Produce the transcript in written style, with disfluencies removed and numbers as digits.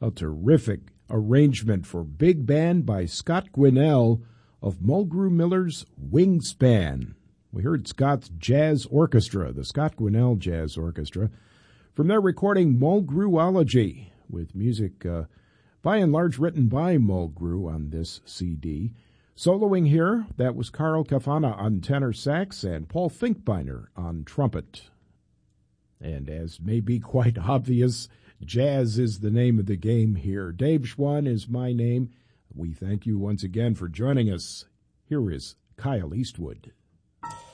A terrific arrangement for big band by Scott Gwinnell of Mulgrew Miller's Wingspan. We heard Scott's Jazz Orchestra, the Scott Gwinnell Jazz Orchestra, from their recording Mulgrewology, with music by and large written by Mulgrew on this CD. Soloing here, that was Carl Cafana on tenor sax and Paul Finkbeiner on trumpet. And as may be quite obvious, jazz is the name of the game here. Dave Schwann is my name. We thank you once again for joining us. Here is Kyle Eastwood.